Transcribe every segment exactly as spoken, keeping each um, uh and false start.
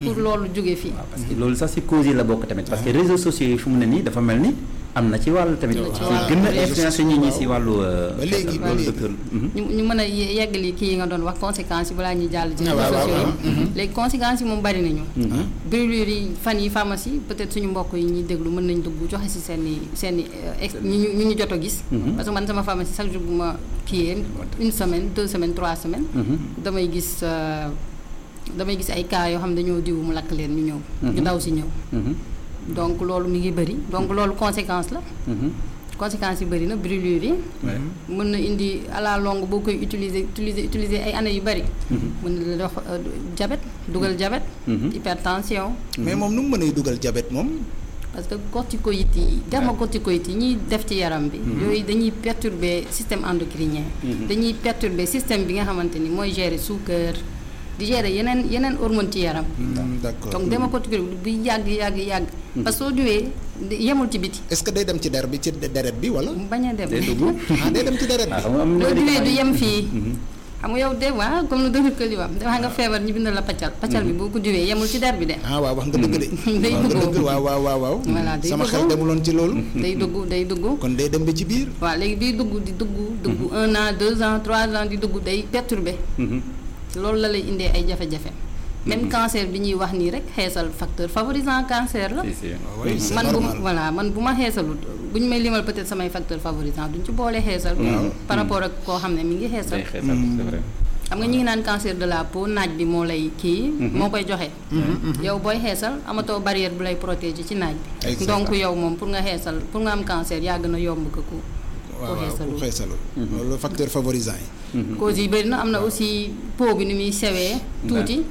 pour loolu jóge fii. waaw parce que loolu sax ci cause yi la bokk tamit parce que réseaux sociaux yi fu mu ne nii dafa mel ni am na ci wàllu tamit. ci wàllu gën a influencer nit ñi ci wàllu. ba léegi ba léegi ñu ñu mën a yeggali kii yi nga doon wax conséquences yi balaa ñuy jàll ci réseaux sociaux yi. léegi conséquences yi moom bari nañu. brûlure yi fan yi pharmacie peut-être suñu mbokk yi ñuy déglu mën nañ dugg joxe ci seen i seen i ex ñu ñu ñu jot a gis. parce que man sama pharmacie chaque jour bu ma kiiyee une semaine deux semaines trois semaines. damay gis damay gis ay cas yoo xam ne dañoo diw mu lakk leen ñu ñëw. ñu daw ci ñëw. donc loolu mi ngi bëri donc loolu conséquence la. conséquences yi bëri na brûlure yi. mën na indi à la longue boo koy utiliser utiliser utiliser ay années yu bëri. mën na la wax diabète dugal diabète. hypertension. mais moom nu mu mënee dugal diabète moom. parce que corticoïdes yi dermocorticoïdes yi ñuy def ci yaram bi. yooyu dañuy perturber système endocrinien. dañuy perturber système bi nga xamante ni mooy gérer suukar di gérer yeneen yeneen hormones ci yaram. d'accord donc dermocorticoïde bi yàgg yàgg yàgg. parce que soo diwee yemul ci biti. est-ce que day dem ci der bi ci deret bi wala. bañ a dem day dugg ah day dem ci deret bi. loo diwee du yem fii. xam nga yow de waa comme lu docteur Këli wax dafa nga feebar ñu bindal la paccal paccal bi boo ko diwee yemul ci der bi de. ah waaw wax nga dëgg de. day wax nga dugg dëgg waaw waaw waaw waaw. voilà day sama dugg xel demuloon ci loolu. day dugg day dugg. kon day dem ba ci biir. waaw léegi biy dugg di dugg. dugg un an deux ans trois ans di dugg day perturbé. loolu la lay indee ay jafe-jafe. même cancer bi ñuy wax nii rek xeesal facteur favorisant cancer la. oui c'est man bu normal. voilà man bu ma xeesalut bu ñu may limal peut-être samay facteur favorisant duñ ci boole xeesal. par rapport ak koo xam ne mi ngi xeesal. day xeesal c'est vrai. xam nga ñu ngi naan cancer de la peau naaj bi moo lay kii. moo koy joxe. yow booy xeesal amatoo barrière bu lay protéger ci naaj bi. Exactement. donc yow moom pour nga xeesal pour nga am cancer yaa gën a yomb ko ku. waaw waaw xeesalu. ku xeesalu. loolu facteur favorisant yi. causes yi bëri na am na aussi peau bi ni muy sewee. tuuti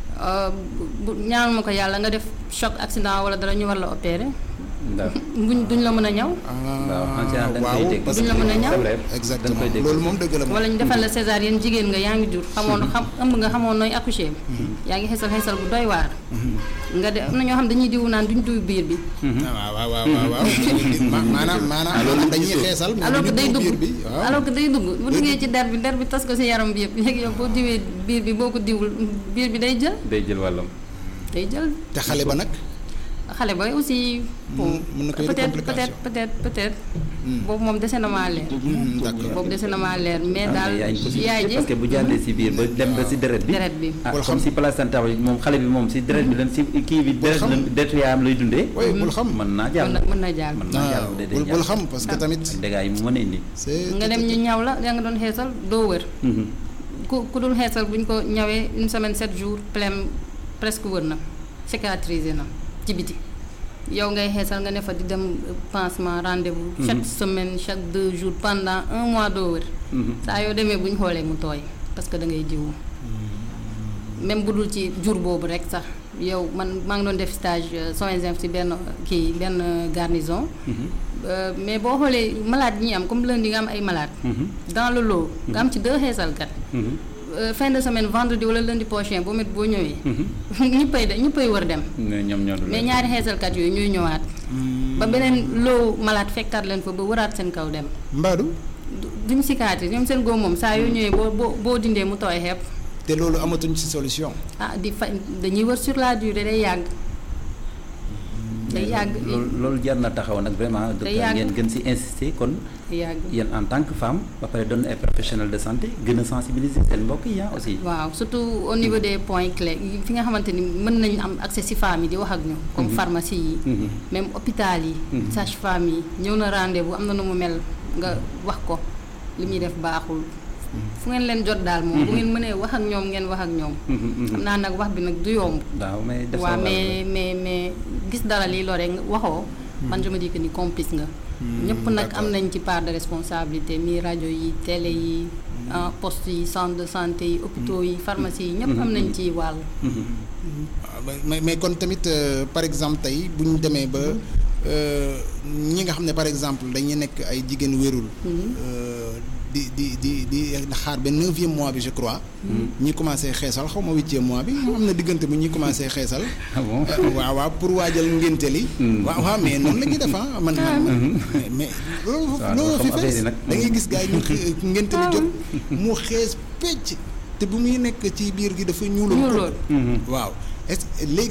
bu ñaanal ma ko yàlla nga def choc accident wala dara ñu war la opérer. buñ duñ la mën a ñaw. waaw parce duñ la mën a ñaw. exactement loolu moom dëgg la moom. wala ñu defal la césarienne jigéen nga yaa ngi jur xamoon xam ëmb nga xamoon nooy accoucher. yaa ngi xeesal xeesal bu doy waar. nga de am na ñoo xam dañuy diwu naan duñ diw biir bi. waaw waaw waaw waaw maanaam maanaam loolu dañuy xeesal. mais alors que day duñu dugg biir bi waaw. alors que day dugg bu duggee ci der bi der bi tas ko ci yaram bi yëpp léegi yow boo diwee biir bi boo ko diwul biir bi day jël. day jël wàllam. day jël. te xale ba nag. xale ba aussi. bon mën na koy peut-être peut-être peut-être peut-être. boobu moom dese na maa leer. d'accord boobu dese na maa leer mais daal yaay ji parce que bu jàllee si biir ba dem ba si deret bi. deret bi. ah comme si placenta bi moom xale bi moom si deret bi lan si kii bi deret lan deretu yaayam lay dundee. oui bul xam. mën naa mën jàll. na mën na jàll. mën naa jàll bu dee day bul jàll. bul xam parce que tamit. ak dégâts yi mu mën a indi. c'est nga dem ñu ñaw la yaa nga doon xeesal doo wër. ku ku dul xeesal bu ñu ko ñawee une semaine sept jours plein presque wër na cicatrisé na ci biti. yow ngay xeesal nga ne fa di dem pansement rendez-vous. chaque semaine chaque deux jours pendant un mois doo wër. saa yoo demee bu ñu xoolee mu tooy parce que da ngay jiwu. même bu dul ci jour boobu rek sax yow man maa ngi doon def stage soins infirmiers ci benn kii benn garnison. mais boo xoolee malade yi ñuy am comme lundi nga am ay malade dans le lot nga am ci deux xeesalkat. fin de semaine vendredi wala lundi prochain boo met boo ñëwee. ñëppay de ñëppay war dem. ñoom ñoo mais ñaari xeesalkat yooyu ñuy ñëwaat. ba beneen loo malade fekkaat leen fa ba wëraat seen kaw dem. mbaadu. duñ cicatrice ñoom seen góom moom saa yoo ñëwee boo boo boo dindee mu tooy xepp. te loolu amatuñ ci solution. ah di fa dañuy wër sur la durée day yàgg. day yàgg loolu loolu jar na taxaw nag vraiment. day docteur yàgg ngeen gën si insister kon. day yàgg yéen en tant que femme ba pare doon ay professionnel de santé gën a sensibiliser seen mbokk yi ah aussi. waaw surtout au niveau des points clés fi nga xamante ni mën nañu am accès ci femmes yi di wax ak ñu. comme pharmacie yi. même hôpital yi. sage femme yi ñëw na rendez-vous am na nu mu mel nga wax ko li muy def baaxul. fu ngeen leen jot daal moom. bu ngeen mënee wax ak ñoom ngeen wax ak ñoom. xam naa nag wax bi nag du yomb. waaw mais def waaw mais mais mais gis dara lii lore nga waxoo. man je me dis que ni complice nga. ñëpp nag am nañ ci part de responsabilité mi rajo yi télé yi poste yi centre de santé yi hôpitaux yi pharmacie yi ñëpp am nañ ci wàll. mais mais kon tamit par exemple tey bu ñu demee ba ñi nga xam ne par exemple dañuy nekk ay jigéen wérul. di di di di xaar ba neuvième mois bi je crois. ñi commencé xeesal xaw ma huitième mois bi am na diggante bu ñi commencé xeesal. ah bon waaw waaw pour waajal ngénte li. waaw waaw mais noonu la ñuy def ah man man mais. loolu loolu fi fees da ngay gis gars yi ñu ngénte li jot mu xees pecc te bu muy nekk ci biir gi dafa ñuuloon. waaw est-ce léegi